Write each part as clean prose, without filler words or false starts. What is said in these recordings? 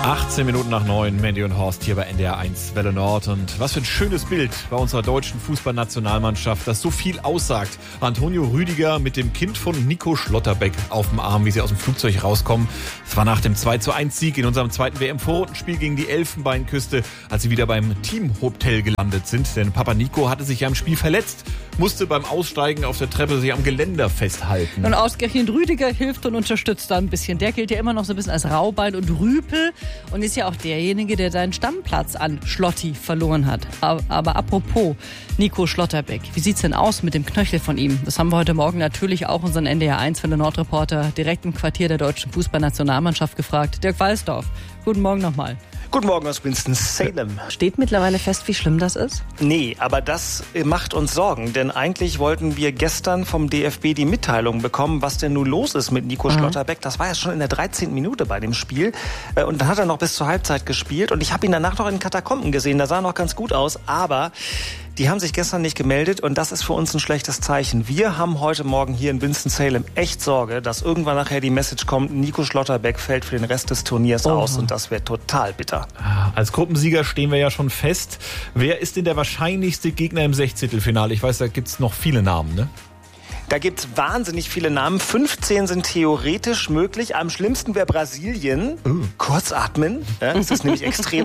18 Minuten nach 9, Mandy und Horst hier bei NDR 1 Welle Nord. Und was für ein schönes Bild bei unserer deutschen Fußballnationalmannschaft, das so viel aussagt. Antonio Rüdiger mit dem Kind von Nico Schlotterbeck auf dem Arm, wie sie aus dem Flugzeug rauskommen. Es war nach dem 2:1-Sieg in unserem zweiten WM-Vorrundenspiel gegen die Elfenbeinküste, als sie wieder beim Teamhotel gelandet sind. Denn Papa Nico hatte sich ja im Spiel verletzt, musste beim Aussteigen auf der Treppe sich am Geländer festhalten. Und ausgerechnet Rüdiger hilft und unterstützt da ein bisschen. Der gilt ja immer noch so ein bisschen als Raubein und Rüpel und ist ja auch derjenige, der seinen Stammplatz an Schlotti verloren hat. Aber apropos Nico Schlotterbeck, wie sieht's denn aus mit dem Knöchel von ihm? Das haben wir heute Morgen natürlich auch unseren NDR 1 Welle Nord Reporter direkt im Quartier der deutschen Fußballnationalmannschaft gefragt. Dirk Walsdorf, guten Morgen nochmal. Guten Morgen aus Winston-Salem. Steht mittlerweile fest, wie schlimm das ist? Nee, aber das macht uns Sorgen, denn eigentlich wollten wir gestern vom DFB die Mitteilung bekommen, was denn nun los ist mit Nico Schlotterbeck. Das war ja schon in der 13. Minute bei dem Spiel und dann hat er noch bis zur Halbzeit gespielt und ich habe ihn danach noch in den Katakomben gesehen, da sah er noch ganz gut aus, aber die haben sich gestern nicht gemeldet und das ist für uns ein schlechtes Zeichen. Wir haben heute Morgen hier in Winston-Salem echt Sorge, dass irgendwann nachher die Message kommt, Nico Schlotterbeck fällt für den Rest des Turniers aus und das wäre total bitter. Als Gruppensieger stehen wir ja schon fest. Wer ist denn der wahrscheinlichste Gegner im 16-Finale? Ich weiß, da gibt's noch viele Namen, ne? Da gibt's wahnsinnig viele Namen. 15 sind theoretisch möglich. Am schlimmsten wäre Brasilien. Kurz atmen. Ja, das ist nämlich extrem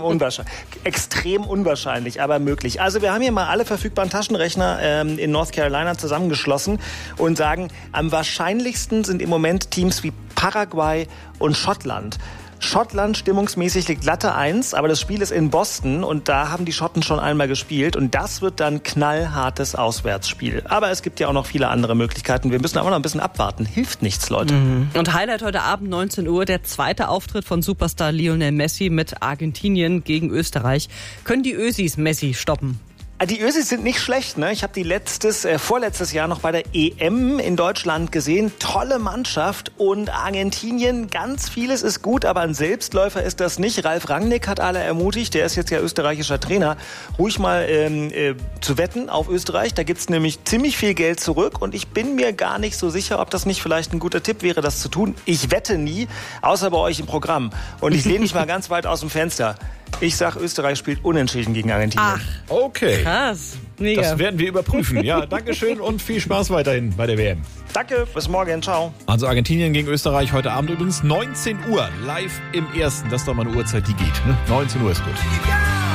unwahrscheinlich, aber möglich. Also wir haben hier mal alle verfügbaren Taschenrechner in North Carolina zusammengeschlossen und sagen, am wahrscheinlichsten sind im Moment Teams wie Paraguay und Schottland. Schottland stimmungsmäßig liegt Latte 1, aber das Spiel ist in Boston und da haben die Schotten schon einmal gespielt und das wird dann knallhartes Auswärtsspiel. Aber es gibt ja auch noch viele andere Möglichkeiten. Wir müssen aber noch ein bisschen abwarten. Hilft nichts, Leute. Und Highlight heute Abend 19 Uhr, der zweite Auftritt von Superstar Lionel Messi mit Argentinien gegen Österreich. Können die Ösis Messi stoppen? Die Ösis sind nicht schlecht, ne? Ich habe die vorletztes Jahr noch bei der EM in Deutschland gesehen. Tolle Mannschaft und Argentinien, ganz vieles ist gut, aber ein Selbstläufer ist das nicht. Ralf Rangnick hat alle ermutigt, der ist jetzt ja österreichischer Trainer, ruhig mal zu wetten auf Österreich. Da gibt's nämlich ziemlich viel Geld zurück und ich bin mir gar nicht so sicher, ob das nicht vielleicht ein guter Tipp wäre, das zu tun. Ich wette nie, außer bei euch im Programm. Und ich lehne mich mal ganz weit aus dem Fenster. Ich sag, Österreich spielt unentschieden gegen Argentinien. Ach, okay. Krass. Mega. Das werden wir überprüfen. Ja, Dankeschön und viel Spaß weiterhin bei der WM. Danke, bis morgen, ciao. Also Argentinien gegen Österreich heute Abend übrigens 19 Uhr, live im Ersten. Das ist doch mal eine Uhrzeit, die geht. Ne? 19 Uhr ist gut.